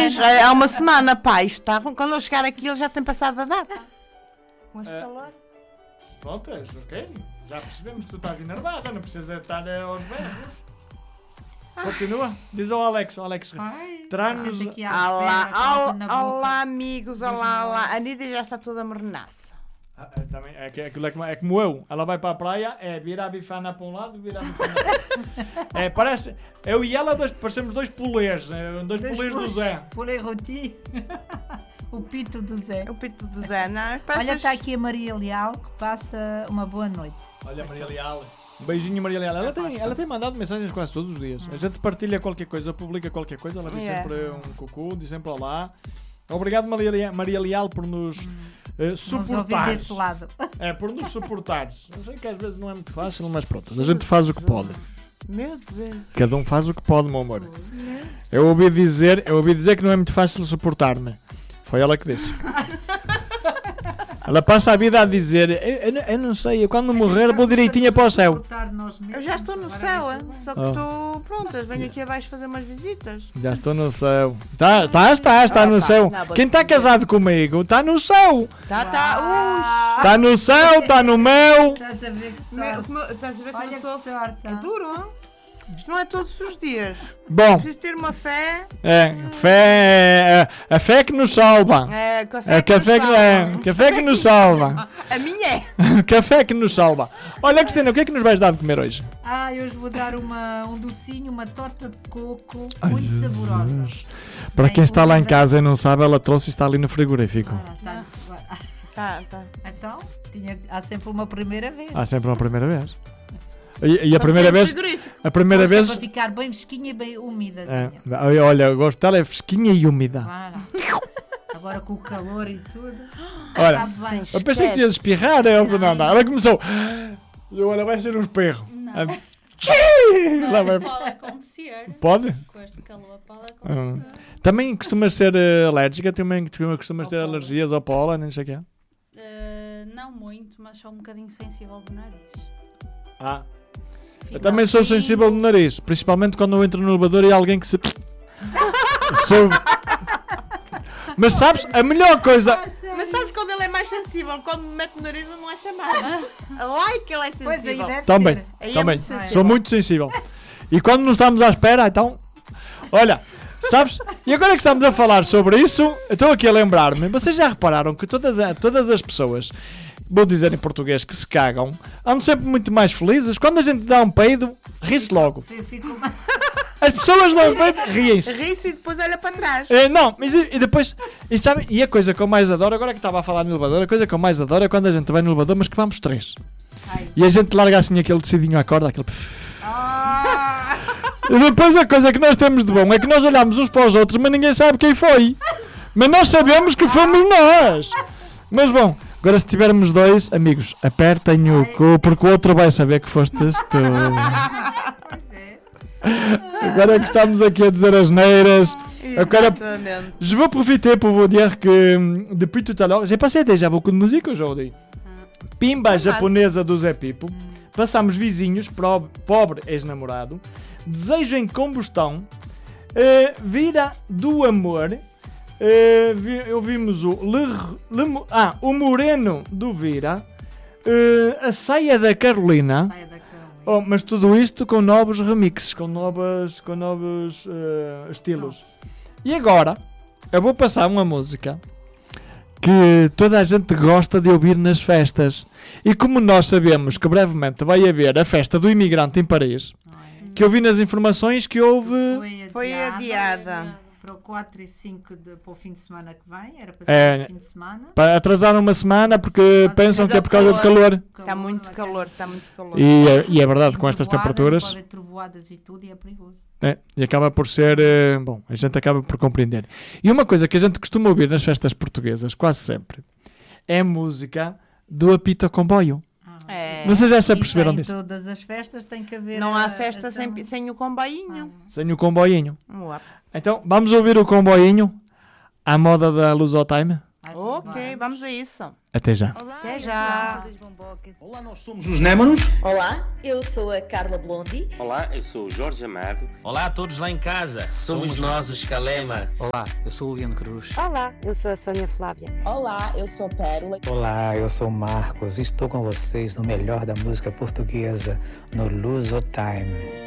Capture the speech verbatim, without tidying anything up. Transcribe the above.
mais. Há uma semana, pá. Isto está... Quando eu chegar aqui, ele já tem passado a data. Com este É. calor. Voltas, ok. Já percebemos que tu estás enervada, não precisa estar eh, aos berros. Continua. Diz ao Alex, ao Alex. Ai, Traz-nos- a gente aqui à Olá, espera, coloca na boca. olá, amigos. Olá, olá. A Nídia já está toda mornaça. Ah, é, também, é, que, é, que- é como- é como eu. Ela vai para a praia, é virar a bifana para um lado, virar a bifana para o outro. É, parece. Eu e ela dois, parecemos dois polês. É, dois polês do Zé. Poulet rôti. O pito do Zé. O pito do Zé, não? Olha, Parece- está aqui a Maria Leal, que passa uma boa noite. Olha, Maria Leal. Um beijinho, Maria Leal. Ela tem, ela tem mandado mensagens quase todos os dias. A gente partilha qualquer coisa, publica qualquer coisa. Ela diz É. sempre um cucu, diz sempre olá. Obrigado, Maria Leal, Maria Leal por nos eh, Vamos ouvir suportares. desse lado. É, por nos suportares. Eu sei que às vezes não é muito fácil, mas pronto. A gente faz o que pode. Meu Deus. Cada um faz o que pode, meu amor. Eu ouvi dizer, eu ouvi dizer que não é muito fácil suportar-me. Foi ela que disse. Ela passa a vida a dizer, eu, eu não- eu não sei, eu quando morrer vou direitinha para o céu. Eu já estou no céu, hein? Só que Oh. estou... Pronto, eu venho aqui abaixo fazer umas visitas. Já estou no céu. Tá, tá, está, está no Opa, céu. não, vou Quem está dizer. casado comigo está no céu. Tá, tá. Está no céu, está no mel. Estás a ver que Ui. Meu, sorte. como- Estás a ver como Olha eu que sou... sorte. É duro, hein? Isto não é todos os dias. Bom, Preciso ter uma fé. é, fé, é, a fé que nos salva. É, café É café que, nos é, salva. café que nos salva. A minha é. Café que nos salva. Olha, Cristina, o que é que nos vais dar de comer hoje? Ah, eu hoje vou dar uma, um docinho, uma torta de coco muito saborosa. Para Bem quem está lá em comida. casa e não sabe, ela trouxe e está ali no frigorífico. Ah, tá. Tá, tá. Então, tinha, há sempre uma primeira vez. Há sempre uma primeira vez. E, e a primeira vez, Frigorífico. a primeira Gosto é vez, para ficar bem fresquinha e bem úmida. é, olha, eu gosto dela, é fresquinha e úmida. Agora com o calor e tudo. Olha, Sabe bem. eu pensei que tu ias espirrar, é óbvio, não, não. Ela começou. E eu, olha, vai ser um espirro. Não. Ah, tchii! Lá Mas vai- pode acontecer. Pode? Com este calor pode Ah. acontecer. Também costumas ser eh, alérgica? Também costumas Ao ter pólen. alergias ao pólen, não sei o que é? Eh, não muito, mas sou um bocadinho sensível do nariz. Ah, eu Fico também sou frio. sensível no nariz, principalmente quando eu entro no elevador e há alguém que se. Sou. Mas sabes, a melhor coisa. Mas sabes quando ele é mais sensível? Quando me mete no nariz eu não é chamado. Lá é que ele é Pois aí sensível. deve Também, ser. Aí é também. muito sensível. Sou muito sensível. E quando não estamos à espera, então. Olha, sabes? E agora que estamos a falar sobre isso, eu estou aqui a lembrar-me. Vocês já repararam que todas, a- todas as pessoas, vou dizer em português, que se cagam, andam sempre muito mais felizes. Quando a gente dá um peido, ri-se logo. Eu fico uma- As pessoas dão um peido, riem-se. Ri-se e depois olha para trás. É, não, mas e, e depois, e sabe, e a coisa que eu mais adoro, agora que estava a falar no elevador, a coisa que eu mais adoro é quando a gente vai no elevador, mas que vamos três. Ai. E a gente larga assim aquele tecidinho à corda, aquele... Ah, E depois a coisa que nós temos de bom é que nós olhamos uns para os outros, mas ninguém sabe quem foi. Mas nós sabemos que fomos nós. Mas bom, agora se tivermos dois, amigos, apertem o cu, porque o outro vai saber que fostes tu. pois é. Agora que estamos aqui a dizer as neiras, eu quero... Exatamente. Je veux profiter pour vous dire que hum, depuis tout à l'heure, j'ai passé déjà beaucoup de musique aujourd'hui. Pimba japonesa do Zé Pipo. Passámos vizinhos, pro- pobre ex-namorado. Desejo em combustão. eh, Vira do amor. eh, vi- Ouvimos o Le- Le- Mo- ah, o Moreno do Vira. eh, A Saia da Carolina. Saia da Carolina. Oh, mas tudo isto com novos remixes, com novas, com novos eh, estilos. E agora, eu vou passar uma música que toda a gente gosta de ouvir nas festas. E como nós sabemos que brevemente vai haver a festa do imigrante em Paris, que eu vi nas informações que houve... Foi adiada. Para o quatro e cinco de, para o fim de semana que vem. Era para ser É. este fim de semana. Para atrasar uma semana porque pensam que é por causa do calor. Está muito calor, está muito calor. E, é- e é verdade, E com estas trovoadas, temperaturas... pode haver trovoadas e tudo e é perigoso. É, e acaba por ser, eh, bom, a gente acaba por compreender. E uma coisa que a gente costuma ouvir nas festas portuguesas, quase sempre, é a música do apito ao comboio. Ah. É. Vocês já se E aperceberam em disso? todas as festas tem que haver. Não a- há festa essa sem, música. sem o comboinho. Sem o comboinho. Uap. Então, vamos ouvir o comboinho à moda da Lusotime? Ah, Oh, Ok, vamos a isso. Até já. Olá, Até eu já. sou a Lisbon Bocas. Olá, nós somos os Némanos. Olá, eu sou a Carla Blondi. Olá, eu sou o Jorge Amado. Olá a todos lá em casa, somos nós os Calema. Olá, eu sou o Leandro Cruz. Olá, eu sou a Sónia Flávia. Olá, eu sou Pérola. Olá, eu sou o Marcos e estou com vocês no melhor da música portuguesa, no Luso Time.